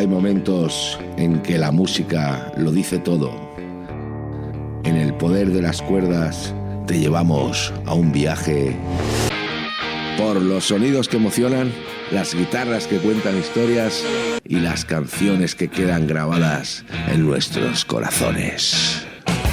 hay momentos en que la música lo dice todo. En el poder de las cuerdas te llevamos a un viaje por los sonidos que emocionan, las guitarras que cuentan historias y las canciones que quedan grabadas en nuestros corazones.